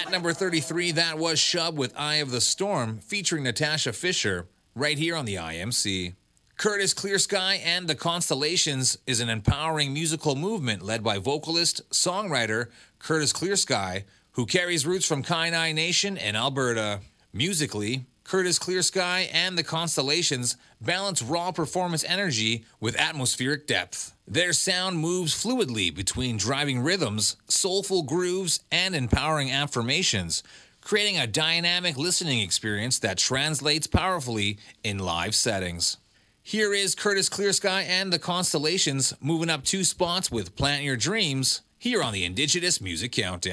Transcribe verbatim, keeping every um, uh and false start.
At number thirty-three, that was Shub with Eye of the Storm, featuring Natasha Fisher, right here on the I M C. Curtis Clear Sky and the Constellations is an empowering musical movement led by vocalist, songwriter Curtis Clear Sky, who carries roots from Kainai Nation in Alberta. Musically, Curtis Clear Sky and the Constellations balance raw performance energy with atmospheric depth. Their sound moves fluidly between driving rhythms, soulful grooves, and empowering affirmations, creating a dynamic listening experience that translates powerfully in live settings. Here is Curtis Clear Sky and the Constellations moving up two spots with Plant Your Dreams here on the Indigenous Music Countdown.